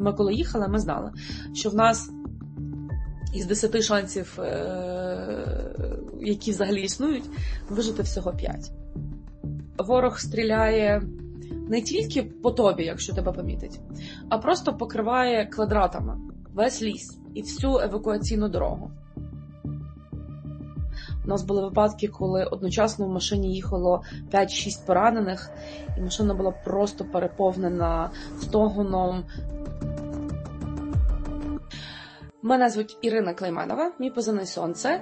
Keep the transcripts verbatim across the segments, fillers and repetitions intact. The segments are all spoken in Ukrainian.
ми коли їхали, ми знали, що в нас із десяти шансів, які взагалі існують, вижити всього п'ять. Ворог стріляє не тільки по тобі, якщо тебе помітить, а просто покриває квадратами весь ліс і всю евакуаційну дорогу. У нас були випадки, коли одночасно в машині їхало п'ять-шість поранених, і машина була просто переповнена стогоном. Мене звуть Ірина Клейменова, мій позивний «Сонце».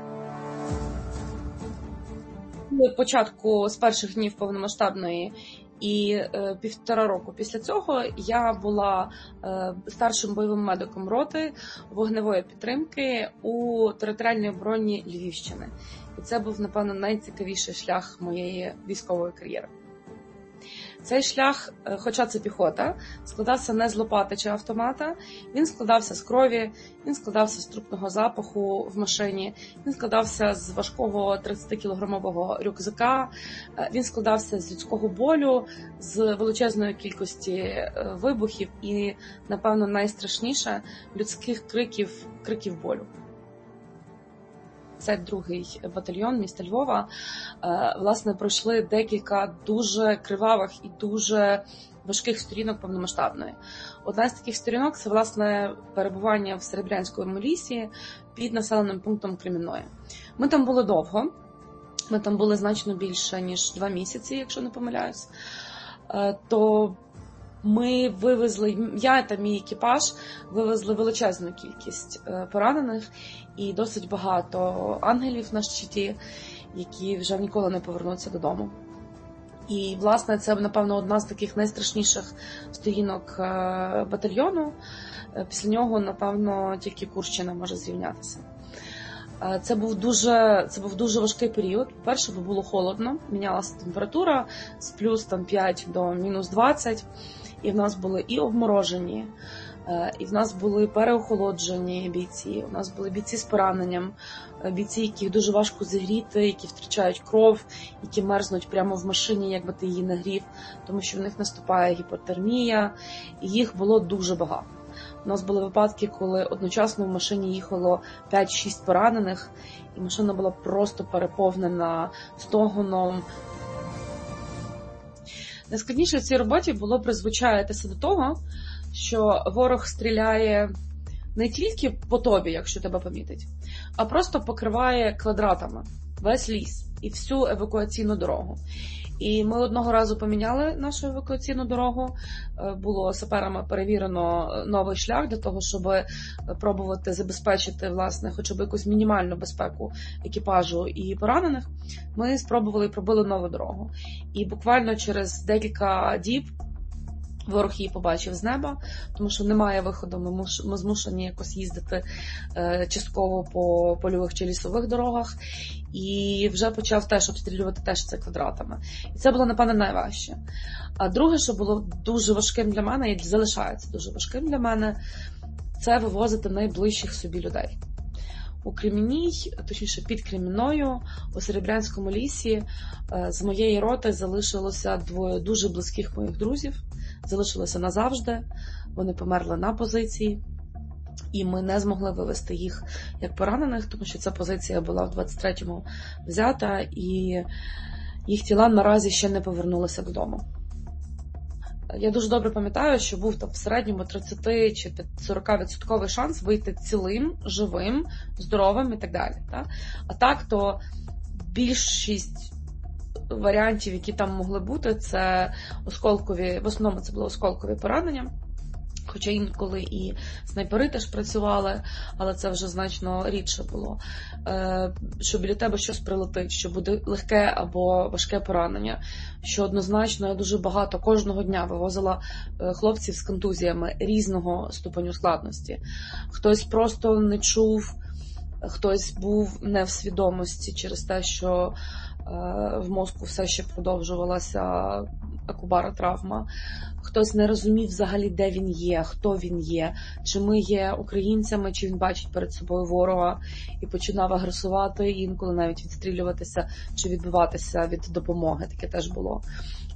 Від початку, з перших днів повномасштабної і е, півтора року після цього я була е, старшим бойовим медиком роти вогневої підтримки у територіальній обороні Львівщини. І це був, напевно, найцікавіший шлях моєї військової кар'єри. Цей шлях, хоча це піхота, складався не з лопати чи автомата, він складався з крові, він складався з трупного запаху в машині, він складався з важкого тридцятикілограмового рюкзака, він складався з людського болю, з величезної кількості вибухів і, напевно, найстрашніше – людських криків, криків болю. Це другий батальйон міста Львова, власне, пройшли декілька дуже кривавих і дуже важких сторінок повномасштабної. Одна з таких сторінок – це, власне, перебування в Серебрянському лісі під населеним пунктом Кремінної. Ми там були довго, ми там були значно більше, ніж два місяці, якщо не помиляюсь. То ми вивезли, я та мій екіпаж вивезли величезну кількість поранених і досить багато ангелів на щиті, які вже ніколи не повернуться додому. І, власне, це, напевно, одна з таких найстрашніших сторінок батальйону. Після нього, напевно, тільки Курщина може звільнятися. Це був дуже, це був дуже важкий період. По-перше, бо було холодно, мінялася температура з плюс там, п'ять до мінус двадцять. І в нас були і обморожені, і в нас були переохолоджені бійці, у нас були бійці з пораненням, бійці, яких дуже важко зігріти, які втрачають кров, які мерзнуть прямо в машині, якби ти її не грів, тому що в них наступає гіпотермія, і їх було дуже багато. У нас були випадки, коли одночасно в машині їхало п'ять-шість поранених, і машина була просто переповнена стогоном. Найскладніше в цій роботі було призвичаїтися до того, що ворог стріляє не тільки по тобі, якщо тебе помітить, а просто покриває квадратами весь ліс і всю евакуаційну дорогу. І ми одного разу поміняли нашу евакуаційну дорогу, було саперами перевірено новий шлях для того, щоб пробувати забезпечити, власне, хоча б якусь мінімальну безпеку екіпажу і поранених. Ми спробували і пробили нову дорогу. І буквально через декілька діб ворог її побачив з неба, тому що немає виходу, ми, муш, ми змушені якось їздити е, частково по польових чи лісових дорогах, і вже почав теж обстрілювати теж це квадратами. І це було, напевно, найважче. А друге, що було дуже важким для мене, і залишається дуже важким для мене, це вивозити найближчих собі людей. У Кремінній, точніше під Кремінною, у Серебрянському лісі з моєї роти залишилося двоє дуже близьких моїх друзів. Залишилося назавжди, вони померли на позиції, і ми не змогли вивезти їх як поранених, тому що ця позиція була в двадцять третьому взята, і їх тіла наразі ще не повернулися додому. Я дуже добре пам'ятаю, що був там в середньому тридцять чи сорок відсотків шанс вийти цілим, живим, здоровим і так далі. Так? А так, то більшість варіантів, які там могли бути, це осколкові, в основному це були осколкові поранення, хоча інколи і снайпери теж працювали, але це вже значно рідше було. Що біля тебе щось прилетить, що буде легке або важке поранення, що однозначно я дуже багато кожного дня вивозила хлопців з контузіями різного ступеню складності. Хтось просто не чув, хтось був не в свідомості через те, що в мозку все ще продовжувалася акубара травма. Хтось не розумів взагалі, де він є, хто він є, чи ми є українцями, чи він бачить перед собою ворога і починав агресувати, і інколи навіть відстрілюватися чи відбиватися від допомоги. Таке теж було.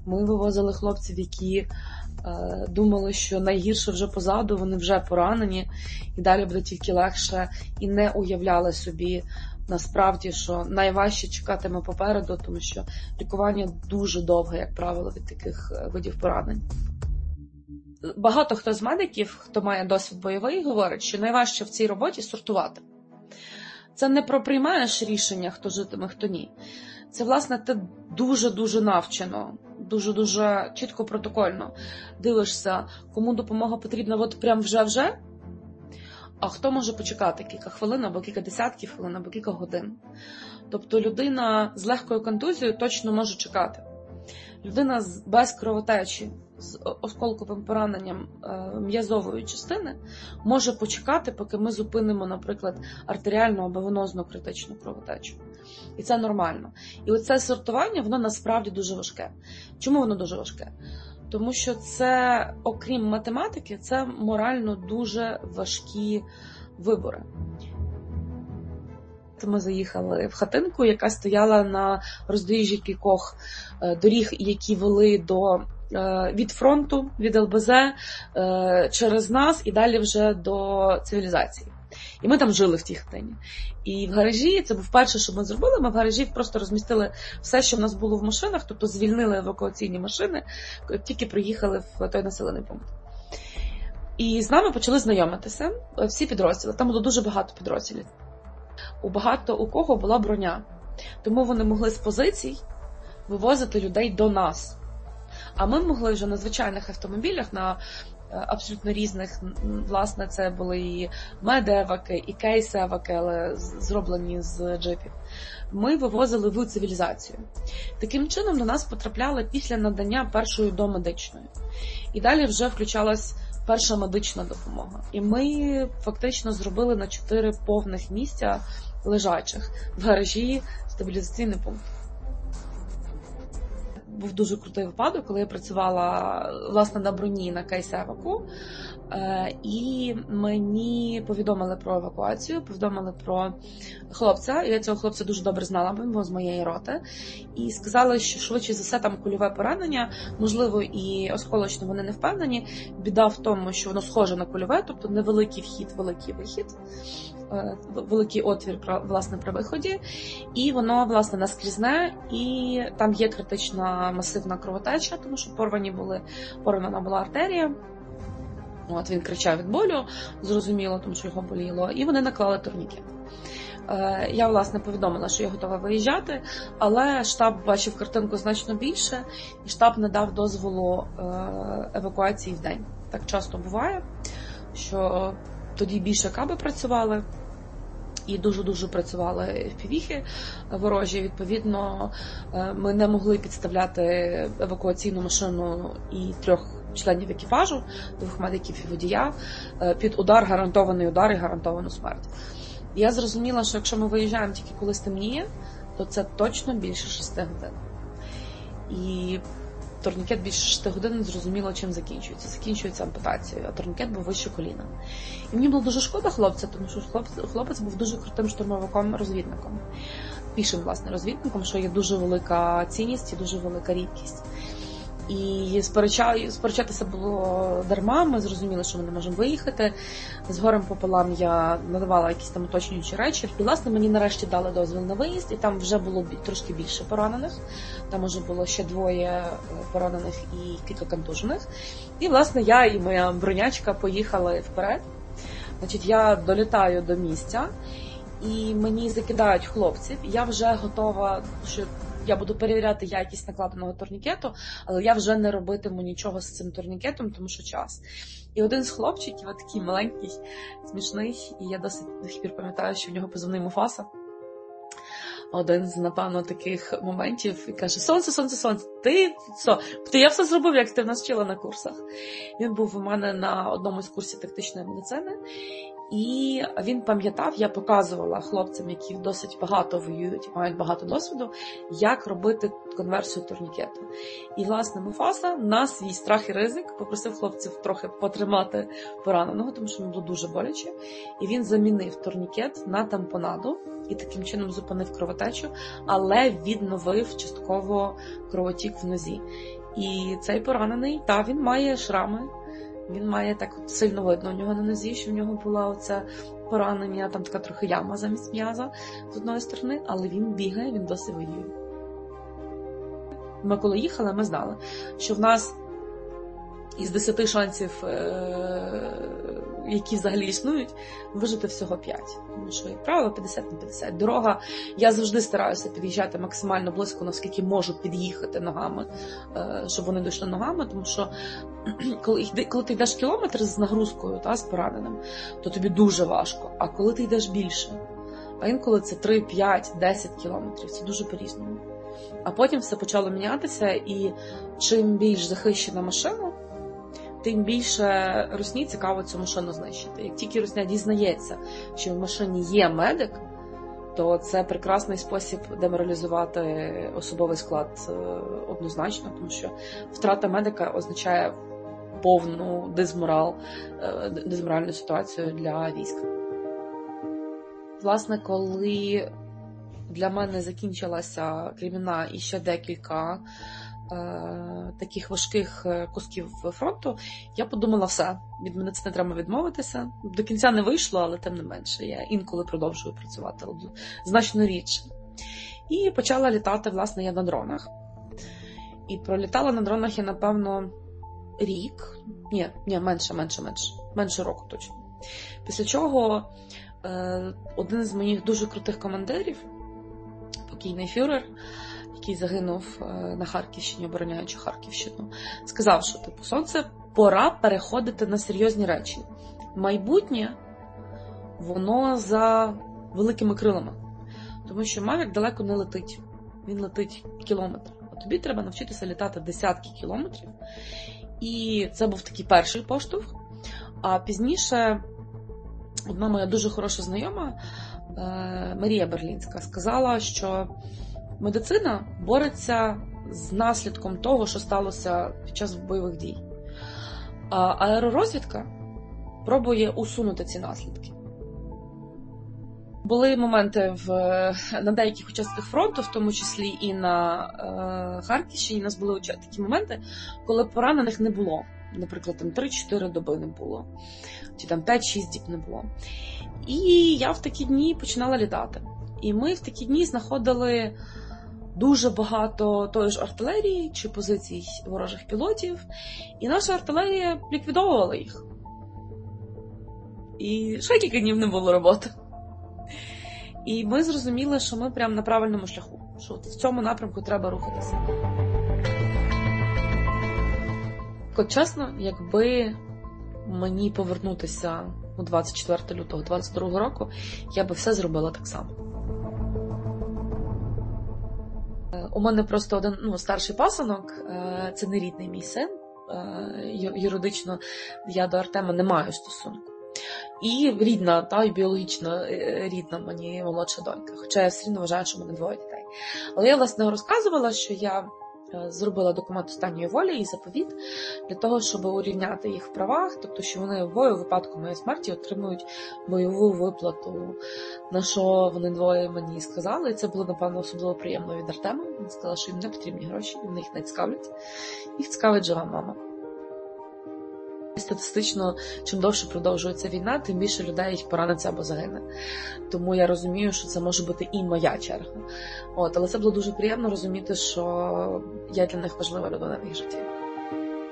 Ми вивозили хлопців, які е, думали, що найгірше вже позаду, вони вже поранені, і далі буде тільки легше, і не уявляли собі насправді, що найважче чекатиме попереду, тому що лікування дуже довге, як правило, від таких видів поранень. Багато хто з медиків, хто має досвід бойовий, говорить, що найважче в цій роботі сортувати. Це не про приймаєш рішення, хто житиме, хто ні. Це, власне, ти дуже-дуже навчено, дуже-дуже чітко протокольно дивишся, кому допомога потрібна от прям вже-вже, а хто може почекати кілька хвилин, або кілька десятків хвилин, або кілька годин. Тобто людина з легкою контузією точно може чекати. Людина без кровотечі, з осколковим пораненням м'язової частини може почекати, поки ми зупинимо, наприклад, артеріальну або венозну критичну кровотечу. І це нормально. І оце сортування, воно насправді дуже важке. Чому воно дуже важке? Тому що це, окрім математики, це морально дуже важкі вибори. Ми заїхали в хатинку, яка стояла на роздоріжжі кількох доріг, які вели до, від фронту, від ел бе зет, через нас і далі вже до цивілізації. І ми там жили в тій хатині. І в гаражі, це був перше, що ми зробили, ми в гаражі просто розмістили все, що в нас було в машинах, тобто звільнили евакуаційні машини, тільки приїхали в той населений пункт. І з нами почали знайомитися всі підрозділи. Там було дуже багато підрозділів. У багато у кого була броня. Тому вони могли з позицій вивозити людей до нас. А ми могли вже на звичайних автомобілях, на абсолютно різних, власне, це були і медеваки, і кейс-еваки, але зроблені з джипів. Ми вивозили в цивілізацію. Таким чином до нас потрапляли після надання першої домедичної. І далі вже включалась перша медична допомога. І ми фактично зробили на чотири повних місця лежачих в гаражі стабілізаційний пункт. Був дуже крутий випадок, коли я працювала, власне, на броні на кейс-еваку, і мені повідомили про евакуацію, повідомили про хлопця, я цього хлопця дуже добре знала, бо він був з моєї роти, і сказали, що швидше за все там кульове поранення, можливо, і осколочно вони не впевнені. Біда в тому, що воно схоже на кульове, тобто невеликий вхід, великий вихід, великий отвір, власне, при виході, і воно, власне, наскрізне, і там є критична масивна кровотеча, тому що порвані були, порвана була артерія. От він кричав від болю, зрозуміло, тому що його боліло, і вони наклали турнікет. Я, власне, повідомила, що я готова виїжджати, але штаб бачив картинку значно більше, і штаб не дав дозволу евакуації в день. Так часто буває, що тоді більше каби працювали, і дуже-дуже працювали впівіхи ворожі. Відповідно, ми не могли підставляти евакуаційну машину і трьох членів екіпажу, двох медиків і водія, під удар, гарантований удар і гарантовану смерть. І я зрозуміла, що якщо ми виїжджаємо тільки коли стемніє, то це точно більше шести годин. І турнікет більше шести годин, зрозуміло, чим закінчується. Закінчується ампутацією, а турнікет був вище коліна. І мені було дуже шкода хлопця, тому що хлопець, хлопець був дуже крутим штурмовиком-розвідником. Пішим, власне, розвідником, що є дуже велика цінність і дуже велика рідкість. І сперечатися було дарма, ми зрозуміли, що ми не можемо виїхати. З горем пополам я надавала якісь там уточнюючі речі. І, власне, мені нарешті дали дозвіл на виїзд, і там вже було трошки більше поранених. Там уже було ще двоє поранених і кілька контужених. І, власне, я і моя бронячка поїхали вперед. Значить, я долітаю до місця, і мені закидають хлопців. Я вже готова, що я буду перевіряти якість накладеного турнікету, але я вже не робитиму нічого з цим турнікетом, тому що час. І один з хлопчиків, такий маленький, смішний, і я досить до сих пір пам'ятаю, що в нього позивний Муфаса. Один з, напевно, таких моментів, і каже: сонце, сонце, сонце, ти що? Ти я все зробив, як ти в нас вчила на курсах. Він був у мене на одному з курсів тактичної медицини, і він пам'ятав, я показувала хлопцям, які досить багато воюють, мають багато досвіду, як робити конверсію турнікету. І, власне, Муфаса на свій страх і ризик попросив хлопців трохи потримати пораненого, тому що йому було дуже боляче. І він замінив турнікет на тампонаду і таким чином зупинив кровотечу, але відновив частково кровотік в нозі. І цей поранений, та, він має шрами, він має так сильно видно у нього на нозі, що в нього була оця поранення, там така трохи яма замість м'яза з одної сторони, але він бігає, він досі воює. Ми коли їхали, ми знали, що в нас із десяти шансів, які взагалі існують, вижити всього п'ять. Тому що, як правило, п'ятдесят на п'ятдесят. Дорога, я завжди стараюся під'їжджати максимально близько, наскільки можу під'їхати ногами, щоб вони дійшли ногами, тому що коли, коли ти йдеш кілометр з нагрузкою, та, з пораненим, то тобі дуже важко. А коли ти йдеш більше, а інколи це три, п'ять, десять кілометрів, це дуже по-різному. А потім все почало мінятися, і чим більш захищена машина, тим більше русні цікаво цю машину знищити. Як тільки русня дізнається, що в машині є медик, то це прекрасний спосіб деморалізувати особовий склад однозначно, тому що втрата медика означає повну дезморал, дезморальну ситуацію для війська. Власне, коли для мене закінчилася Кремінна і ще декілька е, таких важких кусків фронту, я подумала, все, від медицини треба відмовитися. До кінця не вийшло, але тим не менше. Я інколи продовжую працювати, але значно рідше. І почала літати, власне, я на дронах. І пролітала на дронах я, напевно, рік. Ні, ні, менше, менше, менше. Менше року точно. Після чого е, один з моїх дуже крутих командирів, покійний фюрер, який загинув на Харківщині, обороняючи Харківщину, сказав, що типу, сонце, пора переходити на серйозні речі. Майбутнє, воно за великими крилами. Тому що Мавік далеко не летить. Він летить кілометр. А тобі треба навчитися літати десятки кілометрів. І це був такий перший поштовх. А пізніше одна моя дуже хороша знайома, Марія Берлінська, сказала, що медицина бореться з наслідком того, що сталося під час бойових дій. А аеророзвідка пробує усунути ці наслідки. Були моменти в, на деяких участках фронту, в тому числі і на е, Харківщині, у нас були такі моменти, коли поранених не було. Наприклад, там три-чотири доби не було, чи там п'ять-шість діб не було. І я в такі дні починала літати. І ми в такі дні знаходили дуже багато тої ж артилерії чи позицій ворожих пілотів, і наша артилерія ліквідовувала їх. І ще кілька днів не було роботи. І ми зрозуміли, що ми прямо на правильному шляху, що в цьому напрямку треба рухатися. От чесно, якби мені повернутися у двадцять четвертого лютого двадцять другого року, я би все зробила так само. У мене просто один ну, старший пасунок, це не рідний мій син, юридично я до Артема не маю стосунку. І рідна, та, і біологічно рідна мені молодша донька, хоча я все одно вважаю, що в мене двоє дітей. Але я, власне, розказувала, що я зробила документ останньої волі і заповіт для того, щоб урівняти їх в правах, тобто, що вони обоє у випадку моєї смерті отримують бойову виплату, на що вони двоє мені сказали, і це було, напевно, особливо приємно від Артема. Він сказав, що їм не потрібні гроші, вони їх не цікавлять. Їх цікавить жива мама. Статистично, чим довше продовжується війна, тим більше людей пораниться або загине. Тому я розумію, що це може бути і моя черга. От, але це було дуже приємно розуміти, що я для них важлива людина в їх житті.